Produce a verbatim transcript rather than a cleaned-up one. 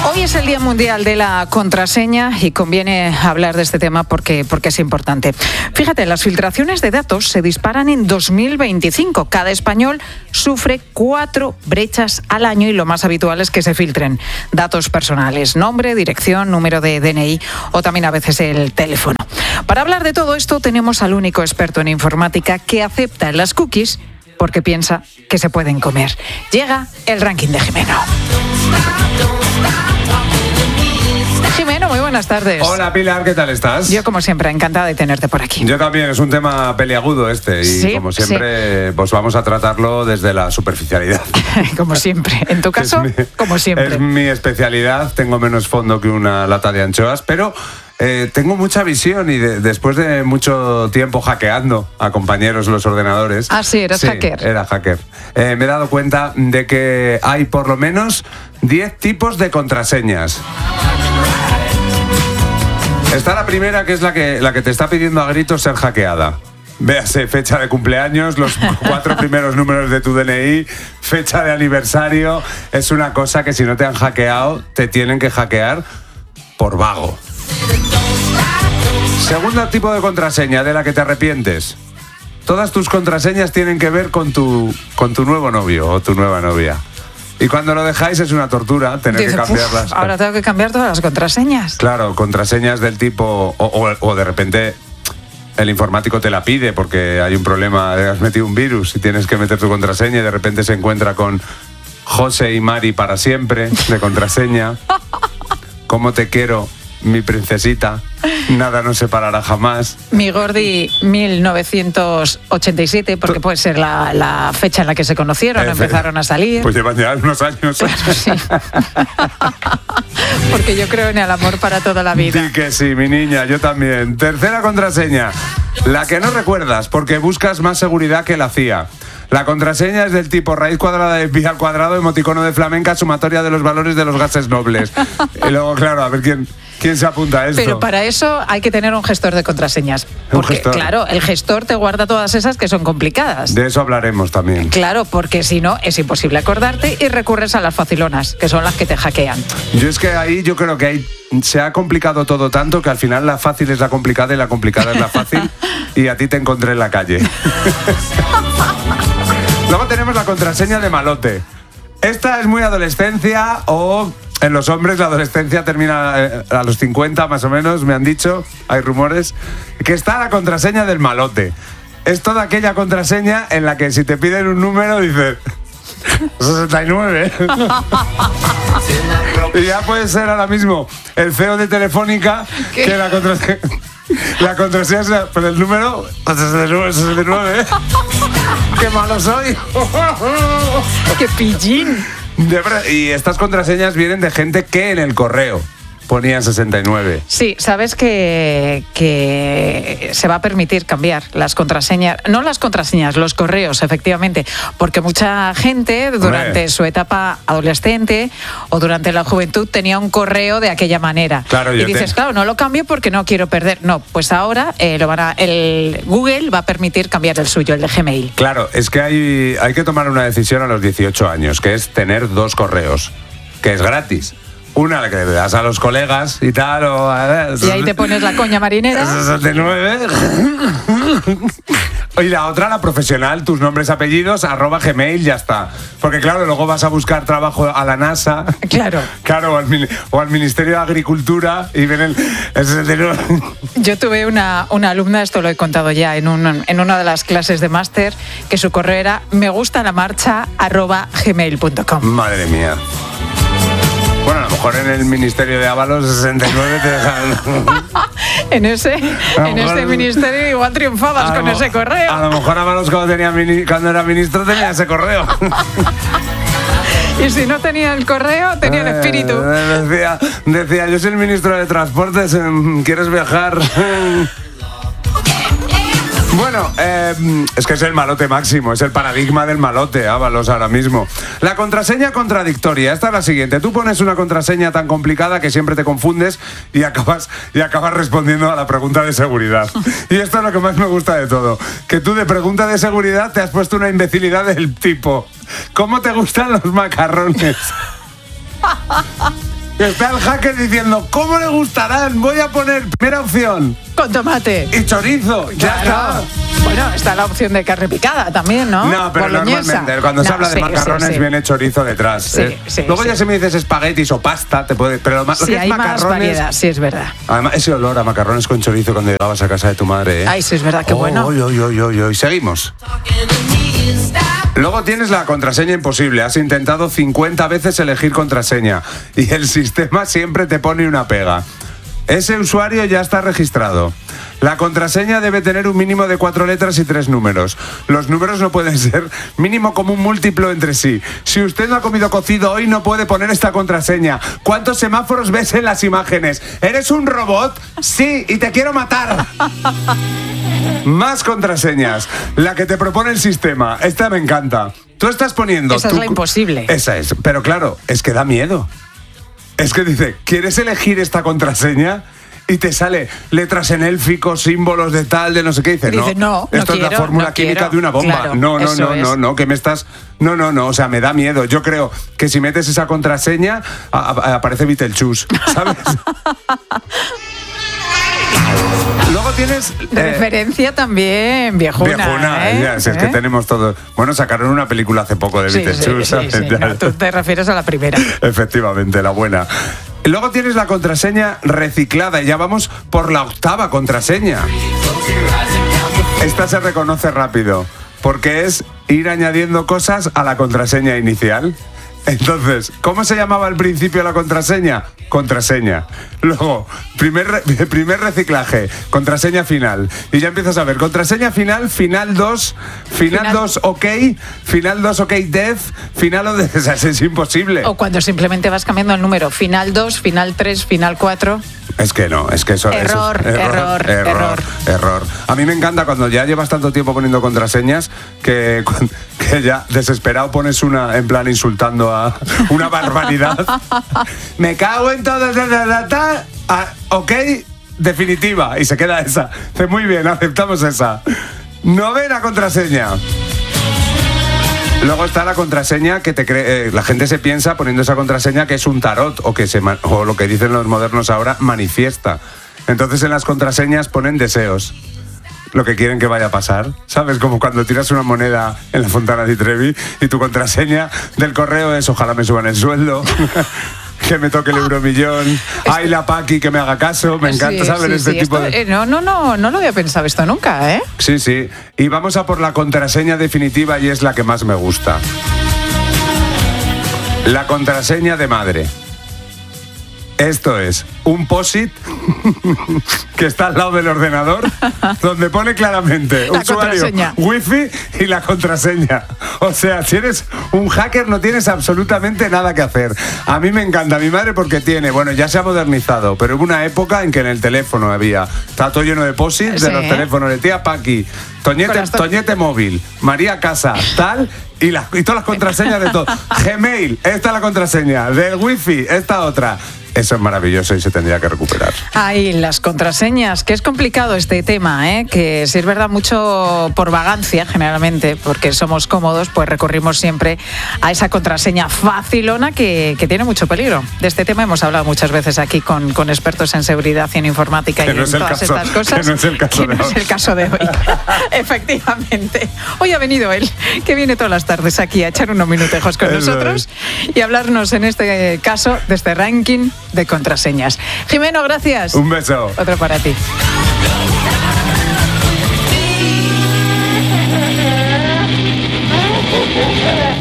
Hoy es el Día Mundial de la Contraseña y conviene hablar de este tema porque, porque es importante. Fíjate, las filtraciones de datos se disparan en dos mil veinticinco. Cada español sufre cuatro brechas al año y lo más habitual es que se filtren datos personales, nombre, dirección, número de D N I o también a veces el teléfono. Para hablar de todo esto tenemos al único experto en informática que acepta las cookies porque piensa que se pueden comer. Llega el ranking de Jimeno. Jimeno, muy buenas tardes. Hola Pilar, ¿qué tal estás? Yo como siempre, encantada de tenerte por aquí. Yo también, es un tema peliagudo este y sí, como siempre sí. Pues vamos a tratarlo desde la superficialidad. Como siempre, en tu caso, mi, como siempre. Es mi especialidad, tengo menos fondo que una lata de anchoas, pero eh, tengo mucha visión y de, después de mucho tiempo hackeando a compañeros los ordenadores. Ah, sí, eras sí, hacker. era hacker. Eh, me he dado cuenta de que hay por lo menos diez tipos de contraseñas. Está la primera, que es la que, la que te está pidiendo a gritos ser hackeada. Véase fecha de cumpleaños, los cuatro primeros números de tu D N I, fecha de aniversario. Es una cosa que si no te han hackeado, te tienen que hackear por vago. Segundo tipo de contraseña de la que te arrepientes. Todas tus contraseñas tienen que ver con tu, con tu nuevo novio o tu nueva novia. Y cuando lo dejáis es una tortura tener Dice, que cambiarlas. Ahora tengo que cambiar todas las contraseñas. Claro, contraseñas del tipo... O, o, o de repente el informático te la pide porque hay un problema, has metido un virus y tienes que meter tu contraseña y de repente se encuentra con José y Mari para siempre de contraseña. ¿Cómo te quiero, mi princesita? Nada nos separará jamás. Mi Gordi mil novecientos ochenta y siete, porque puede ser la, la fecha en la que se conocieron, eh, empezaron a salir. Pues llevan ya unos años. Claro, sí. Porque yo creo en el amor para toda la vida. Sí que sí, mi niña, yo también. Tercera contraseña, la que no recuerdas porque buscas más seguridad que la C I A. La contraseña es del tipo raíz cuadrada de pi al cuadrado, emoticono de flamenca, sumatoria de los valores de los gases nobles. Y luego, claro, a ver quién... ¿Quién se apunta a esto? Pero para eso hay que tener un gestor de contraseñas. Porque, claro, el gestor te guarda todas esas que son complicadas. De eso hablaremos también. Claro, porque si no, es imposible acordarte y recurres a las facilonas, que son las que te hackean. Yo es que ahí yo creo que ahí se ha complicado todo tanto que al final la fácil es la complicada y la complicada es la fácil y a ti te encontré en la calle. Luego tenemos la contraseña de malote. Esta es muy adolescencia o... En los hombres la adolescencia termina a los cincuenta más o menos, me han dicho, hay rumores, que está la contraseña del malote. Es toda aquella contraseña en la que si te piden un número dices sesenta y nueve. Y ya puede ser ahora mismo el C E O de Telefónica. ¿Qué? Que la contraseña, la contraseña sea, pero el número sesenta y nueve, sesenta y nueve. ¡Qué malo soy! ¡Qué pillín! De verdad, y estas contraseñas vienen de gente que en el correo ponía sesenta y nueve. Sí, sabes que, que se va a permitir cambiar las contraseñas, no las contraseñas, los correos, efectivamente, porque mucha gente durante Hombre. su etapa adolescente o durante la juventud tenía un correo de aquella manera. Claro, y dices, te... claro, no lo cambio porque no quiero perder. No, pues ahora eh, lo van a, el Google va a permitir cambiar el suyo, el de Gmail. Claro, es que hay, hay que tomar una decisión a los dieciocho años, que es tener dos correos, que es gratis. Una la que le das a los colegas y tal, o a ver, y ahí te pones la coña marinera. sesenta y nueve. Y la otra, la profesional, tus nombres, apellidos, arroba Gmail, ya está. Porque claro, luego vas a buscar trabajo a la NASA. Claro. Claro, o al, o al Ministerio de Agricultura y ven el, el sesenta y nueve. Yo tuve una, una alumna, esto lo he contado ya, en, un, en una de las clases de máster, que su correo era me gusta la marcha arroba gmail punto com. Madre mía. Bueno, a lo mejor en el Ministerio de Ábalos sesenta y nueve te dejan... en ese, en ese ministerio igual triunfabas con ese correo. A lo mejor Ábalos cuando, tenía, cuando era ministro tenía ese correo. Y si no tenía el correo, tenía el espíritu. Eh, decía, decía, yo soy el ministro de Transportes, ¿quieres viajar? Bueno, eh, es que es el malote máximo, es el paradigma del malote, Ábalos, ahora mismo. La contraseña contradictoria, esta es la siguiente. Tú pones una contraseña tan complicada que siempre te confundes y acabas, y acabas respondiendo a la pregunta de seguridad. Y esto es lo que más me gusta de todo, que tú de pregunta de seguridad te has puesto una imbecilidad del tipo: ¿cómo te gustan los macarrones? Está el hacker diciendo, ¿cómo le gustarán? Voy a poner primera opción. Con tomate. Y chorizo, ya Claro. está. Bueno, está la opción de carne picada también, ¿no? No, pero Boloñesa. normalmente cuando se No, habla de sí, macarrones sí, sí. viene chorizo detrás. Sí, ¿eh? sí, Luego sí. ya si me dices espaguetis o pasta, te puede, pero lo, más, lo Sí, que es hay más macarrones... variedad, sí, es verdad. Además, ese olor a macarrones con chorizo cuando llegabas a casa de tu madre, ¿eh? Ay, sí, es verdad, qué Oh, bueno. Oy, oy, oy, oy, oy. Seguimos. Luego tienes la contraseña imposible. Has intentado cincuenta veces elegir contraseña y el sistema siempre te pone una pega. Ese usuario ya está registrado. La contraseña debe tener un mínimo de cuatro letras y tres números. Los números no pueden ser mínimo común múltiplo entre sí. Si usted no ha comido cocido hoy, no puede poner esta contraseña. ¿Cuántos semáforos ves en las imágenes? ¿Eres un robot? Sí, y te quiero matar. Más contraseñas. La que te propone el sistema. Esta me encanta. Tú estás poniendo... Esa es tu- la imposible. Esa es. Pero claro, es que da miedo. Es que dice, ¿quieres elegir esta contraseña? Y te sale letras en élfico, símbolos de tal, de no sé qué. Dice, Y dice, no, no esto es la quiero, fórmula no química quiero. de una bomba. Claro, no, no, eso no, no, es. no, que me estás... No, no, no, o sea, me da miedo. Yo creo que si metes esa contraseña, a- a- aparece Beetlejuice, ¿sabes? Luego tienes... De eh, referencia también viejuna. Viejuna, ¿eh? ya, si es que ¿Eh? tenemos todo. Bueno, sacaron una película hace poco de Sí, Beetlejuice, sí, sí, ¿sabes? sí. Ya. No, tú te refieres a la primera. Efectivamente, la buena. Luego tienes la contraseña reciclada y ya vamos por la octava contraseña. Esta se reconoce rápido porque es ir añadiendo cosas a la contraseña inicial. Entonces, ¿cómo se llamaba al principio la contraseña? Contraseña. Luego, primer, re- primer reciclaje, contraseña final. Y ya empiezas a ver, contraseña final, final dos, final Final- dos ok, final dos ok def, final o de... O sea, es imposible. O cuando simplemente vas cambiando el número. Final dos, final tres, final cuatro. Es que no, es que eso Error, eso es error, error, error. error. A mí me encanta cuando ya llevas tanto tiempo poniendo contraseñas que, cuan- que ya desesperado pones una en plan insultando a una barbaridad. Me cago en todo, ta, ta, ta, ta. Ah, ok, definitiva. Y se queda esa. Dice, muy bien, aceptamos esa. Novena contraseña. Luego está la contraseña que te cree, eh, la gente se piensa poniendo esa contraseña que es un tarot o que se ma- o lo que dicen los modernos ahora, manifiesta. Entonces en las contraseñas ponen deseos. Lo que quieren que vaya a pasar, ¿sabes? Como cuando tiras una moneda en la Fontana di Trevi y tu contraseña del correo es ojalá me suban el sueldo, que me toque el euromillón, ay la Paqui que me haga caso, me encanta Sí, saber sí, este sí. tipo Esto, de... eh, no, no, no, no lo había pensado esto nunca, ¿eh? Sí, sí. Y vamos a por la contraseña definitiva y es la que más me gusta. La contraseña de madre. Esto es un post-it que está al lado del ordenador donde pone claramente La usuario, contraseña. wifi y la contraseña. O sea, si eres un hacker no tienes absolutamente nada que hacer. A mí me encanta mi madre porque tiene, bueno, ya se ha modernizado, pero hubo una época en que en el teléfono había, está todo lleno de post-it Sí. de los teléfonos de tía Paqui, Toñete, Con las to- Toñete móvil, María Casa, tal, y, la- y todas las contraseñas de todo. Gmail, esta es la contraseña. Del wifi, esta otra. Eso es maravilloso y se tendría que recuperar. Ay, las contraseñas, que es complicado este tema, ¿eh? Que si es verdad mucho por vagancia generalmente, porque somos cómodos, pues recurrimos siempre a esa contraseña facilona que, que tiene mucho peligro. De este tema hemos hablado muchas veces aquí con, con expertos en seguridad y en informática Que y no en es el todas caso- estas cosas. que no es el caso que de no hoy. es el caso de hoy. Efectivamente. Hoy ha venido él, que viene todas las tardes aquí a echar unos minutejos con Eso nosotros y hablarnos en este caso de este ranking de contraseñas. Jimeno, gracias. Un beso. Otro para ti.